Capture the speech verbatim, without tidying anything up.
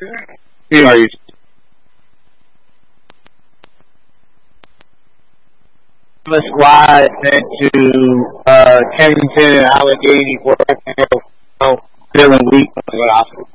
Who are you? Squad sent to uh, Kennington and Allegheny for feeling weak.